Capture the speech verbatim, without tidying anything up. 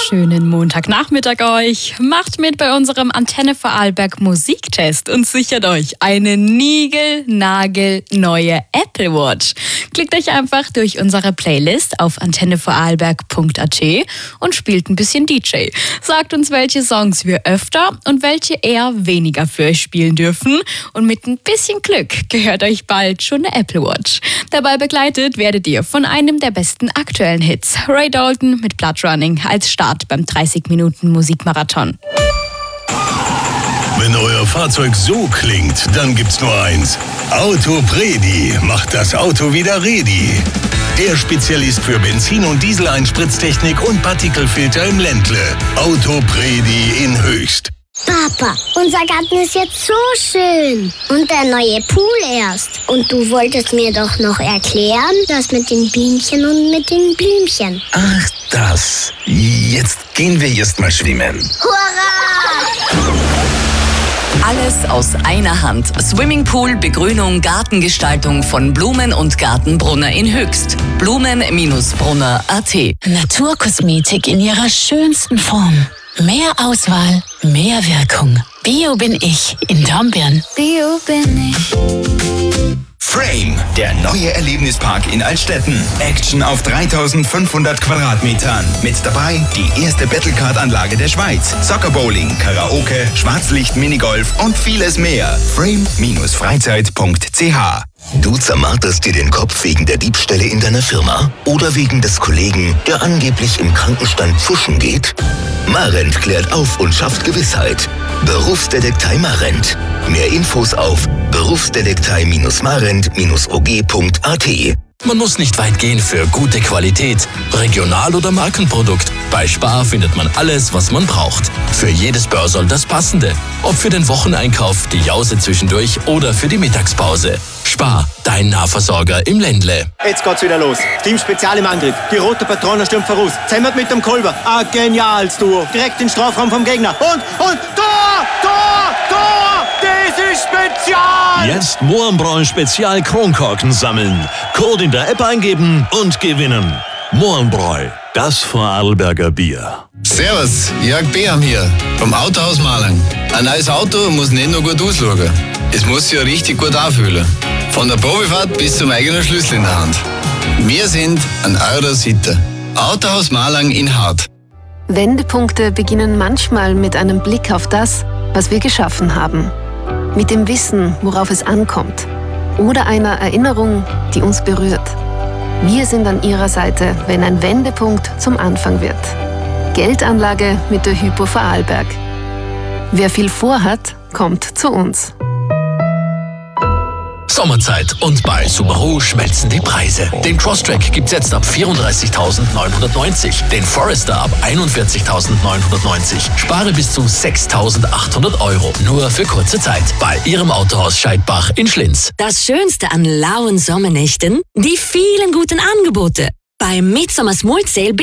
wunderschönen Montagnachmittag euch. Macht mit bei unserem Antenne Vorarlberg Musiktest und sichert euch eine niegelnagelneue Apple Watch. Klickt euch einfach durch unsere Playlist auf antenne vorarlberg punkt a t und spielt ein bisschen D J. Sagt uns, welche Songs wir öfter und welche eher weniger für euch spielen dürfen. Und mit ein bisschen Glück gehört euch bald schon eine Apple Watch. Dabei begleitet werdet ihr von einem der besten aktuellen Hits, Ray Dalton mit Blood Running, als Start beim dreißig Minuten Musikmarathon. Wenn euer Fahrzeug so klingt, dann gibt's nur eins. Autopredi macht das Auto wieder ready. Der Spezialist für Benzin- und Diesel-Einspritztechnik und Partikelfilter im Ländle. Autopredi in Höchst. Papa, unser Garten ist jetzt so schön. Und der neue Pool erst. Und du wolltest mir doch noch erklären, das mit den Bienchen und mit den Blümchen. Ach, das. Jetzt gehen wir erst mal schwimmen. Hurra! Alles aus einer Hand. Swimmingpool, Begrünung, Gartengestaltung von Blumen und Gartenbrunner in Höchst. Blumen Brunner punkt a t. Naturkosmetik in ihrer schönsten Form. Mehr Auswahl, mehr Wirkung. Bio bin ich in Dornbirn. Bio bin ich. Frame, der neue Erlebnispark in Altstetten. Action auf dreitausendfünfhundert Quadratmetern. Mit dabei die erste Battlecard-Anlage der Schweiz. Soccer-Bowling, Karaoke, Schwarzlicht, Minigolf und vieles mehr. frame Freizeit punkt c h. Du zermarterst dir den Kopf wegen der Diebstähle in deiner Firma oder wegen des Kollegen, der angeblich im Krankenstand pfuschen geht? Marent klärt auf und schafft Gewissheit. Berufsdetektei Marent. Mehr Infos auf berufsdetektei marent o g punkt a t. Man muss nicht weit gehen für gute Qualität, Regional- oder Markenprodukt. Bei Spar findet man alles, was man braucht. Für jedes Börsel das Passende. Ob für den Wocheneinkauf, die Jause zwischendurch oder für die Mittagspause. Spar, dein Nahversorger im Ländle. Jetzt geht's wieder los. Team Spezial im Angriff. Die rote Patrone stürmt voraus. Zemmert mit dem Kolber. Ah, geniales Duo. Direkt in den Strafraum vom Gegner. Und, und, Tor! Tor! Tor! Das ist Spezial! Jetzt Mohrenbräu Spezial Kronkorken sammeln. Code in der App eingeben und gewinnen. Mohrenbräu, das Vorarlberger Bier. Servus, Jörg Beham hier, vom Autohaus Malang. Ein neues Auto muss nicht nur gut ausschauen. Es muss sich ja richtig gut anfühlen. Von der Probefahrt bis zum eigenen Schlüssel in der Hand. Wir sind an eurer Seite. Autohaus Malang in Hart. Wendepunkte beginnen manchmal mit einem Blick auf das, was wir geschaffen haben. Mit dem Wissen, worauf es ankommt. Oder einer Erinnerung, die uns berührt. Wir sind an Ihrer Seite, wenn ein Wendepunkt zum Anfang wird. Geldanlage mit der Hypo Vorarlberg. Wer viel vorhat, kommt zu uns. Sommerzeit und bei Subaru schmelzen die Preise. Den Crosstrek gibt's jetzt ab vierunddreißigtausendneunhundertneunzig, den Forester ab einundvierzigtausendneunhundertneunzig. Spare bis zu sechstausendachthundert Euro, nur für kurze Zeit. Bei Ihrem Autohaus Scheidbach in Schlinz. Das Schönste an lauen Sommernächten? Die vielen guten Angebote. Beim Midsommers Multsale